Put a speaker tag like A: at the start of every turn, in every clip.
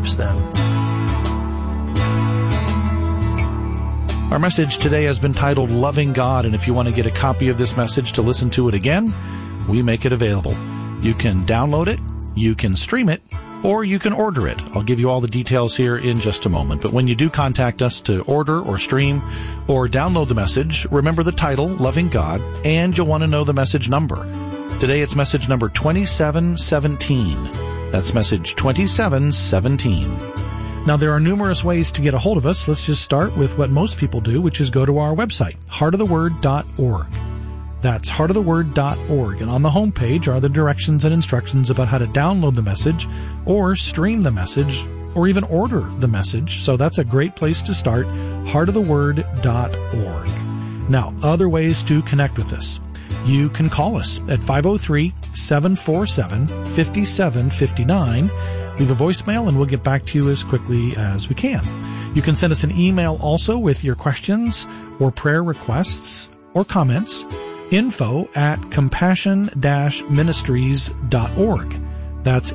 A: keeps them.
B: Our message today has been titled Loving God, and if you want to get a copy of this message to listen to it again, we make it available. You can download it, you can stream it, or you can order it. I'll give you all the details here in just a moment. But when you do contact us to order or stream or download the message, remember the title, Loving God, and you'll want to know the message number. Today it's message number 2717. That's message 2717. Now, there are numerous ways to get a hold of us. Let's just start with what most people do, which is go to our website, heartoftheword.org. That's heartoftheword.org. And on the homepage are the directions and instructions about how to download the message or stream the message or even order the message. So that's a great place to start, heartoftheword.org. Now, other ways to connect with us. You can call us at 503-747-5759. Leave a voicemail and we'll get back to you as quickly as we can. You can send us an email also with your questions or prayer requests or comments. info@compassion-ministries.org. That's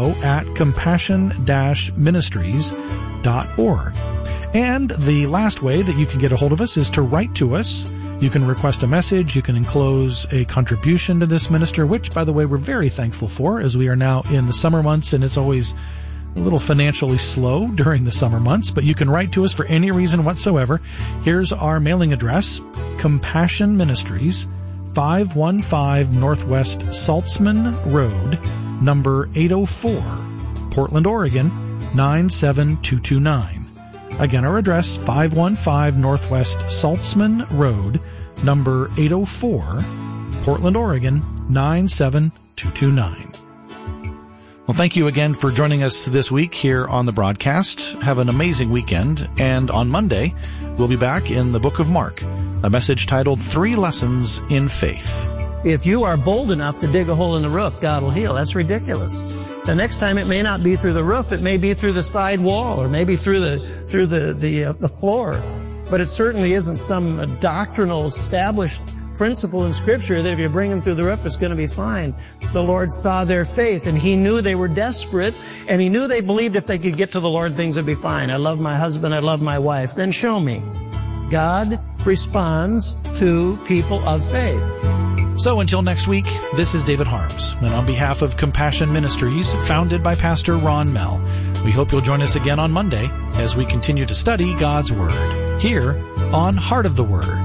B: info@compassion-ministries.org. And the last way that you can get a hold of us is to write to us. You can request a message. You can enclose a contribution to this minister, which, by the way, we're very thankful for as we are now in the summer months, and it's always a little financially slow during the summer months. But you can write to us for any reason whatsoever. Here's our mailing address, Compassion Ministries, 515 Northwest Saltzman Road, number 804, Portland, Oregon, 97229. Again, our address, 515 Northwest Saltzman Road, number 804, Portland, Oregon, 97229. Well, thank you again for joining us this week here on the broadcast. Have an amazing weekend, and on Monday, we'll be back in the book of Mark, a message titled 3 Lessons in Faith.
A: If you are bold enough to dig a hole in the roof, God will heal. That's ridiculous. The next time it may not be through the roof, it may be through the side wall, or maybe through the floor. But it certainly isn't some doctrinal established principle in Scripture that if you bring them through the roof, it's going to be fine. The Lord saw their faith, and He knew they were desperate, and He knew they believed if they could get to the Lord, things would be fine. I love my husband, I love my wife. Then show me. God responds to people of faith.
B: So until next week, this is David Harms, and on behalf of Compassion Ministries, founded by Pastor Ron Mell, we hope you'll join us again on Monday as we continue to study God's Word, here on Heart of the Word.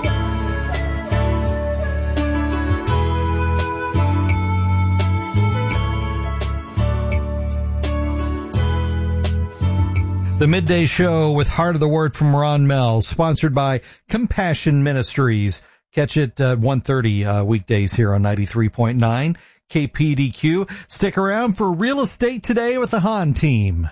C: The Midday Show with Heart of the Word from Ron Mell, sponsored by Compassion Ministries. Catch it at 1:30 weekdays here on 93.9 KPDQ. Stick around for Real Estate Today with the Hahn team.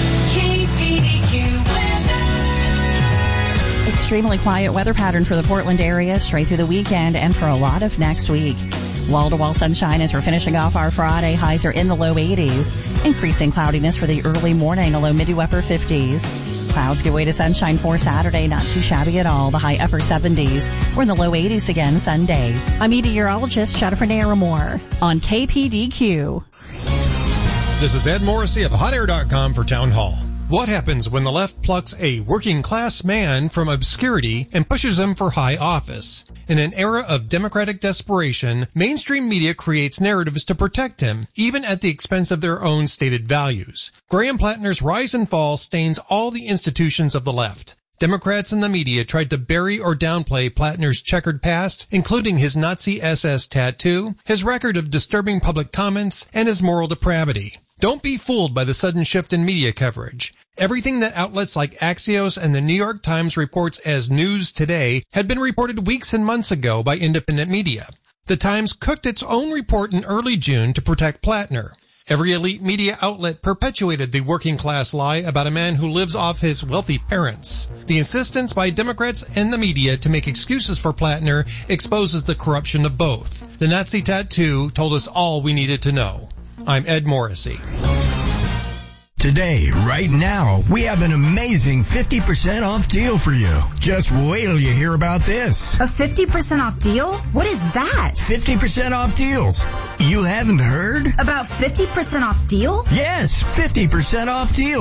D: KPDQ weather. Extremely quiet weather pattern for the Portland area straight through the weekend and for a lot of next week. Wall-to-wall sunshine as we're finishing off our Friday. Highs are in the low 80s. Increasing cloudiness for the early morning, a low mid to upper 50s. Clouds give way to sunshine for Saturday, not too shabby at all. The high upper 70s. We're in the low 80s again Sunday. I'm meteorologist Jennifer Naramore on KPDQ.
E: This is Ed Morrissey of HotAir.com for Town Hall. What happens when the left plucks a working-class man from obscurity and pushes him for high office? In an era of democratic desperation, mainstream media creates narratives to protect him, even at the expense of their own stated values. Graham Plattner's rise and fall stains all the institutions of the left. Democrats and the media tried to bury or downplay Plattner's checkered past, including his Nazi SS tattoo, his record of disturbing public comments, and his moral depravity. Don't be fooled by the sudden shift in media coverage. Everything that outlets like Axios and the New York Times reports as news today had been reported weeks and months ago by independent media. The Times cooked its own report in early June to protect Plattner. Every elite media outlet perpetuated the working class lie about a man who lives off his wealthy parents. The insistence by Democrats and the media to make excuses for Plattner exposes the corruption of both. The Nazi tattoo told us all we needed to know. I'm Ed Morrissey.
F: Today, right now, we have an amazing 50% off deal for you. Just wait till you hear about this.
G: A 50% off deal? What is that?
F: 50% off deals. You haven't heard?
G: About 50% off deal?
F: Yes, 50% off deal.